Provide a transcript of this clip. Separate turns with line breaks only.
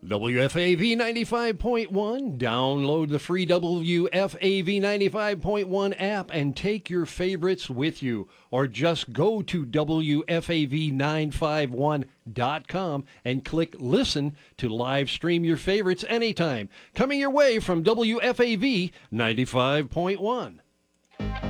WFAV 95.1. Download the free WFAV 95.1 app and take your favorites with you. Or just go to WFAV951.com and click Listen to live stream your favorites anytime. Coming your way from WFAV 95.1.